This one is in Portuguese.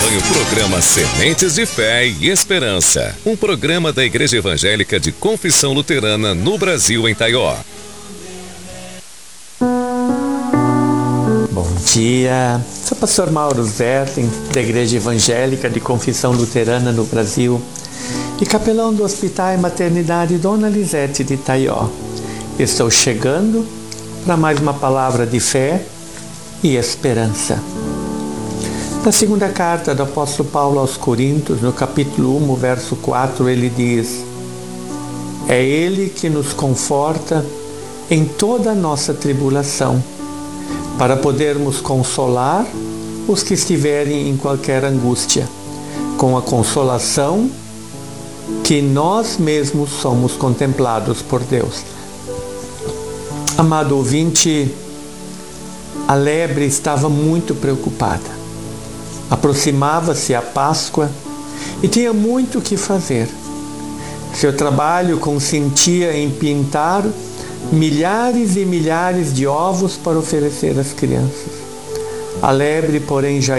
acompanhe o programa Sementes de Fé e Esperança, um programa da Igreja Evangélica de Confissão Luterana no Brasil, em Taió. Bom dia, sou o pastor Mauro Zerten, da Igreja Evangélica de Confissão Luterana no Brasil e capelão do Hospital e Maternidade Dona Lisete de Taió. Estou chegando para mais uma palavra de fé e esperança. Na segunda carta do apóstolo Paulo aos Coríntios, no capítulo 1, verso 4, ele diz: é Ele que nos conforta em toda a nossa tribulação, para podermos consolar os que estiverem em qualquer angústia, com a consolação que nós mesmos somos contemplados por Deus. Amado ouvinte, a lebre estava muito preocupada. Aproximava-se a Páscoa e tinha muito o que fazer. Seu trabalho consistia em pintar milhares e milhares de ovos para oferecer às crianças. A lebre, porém, já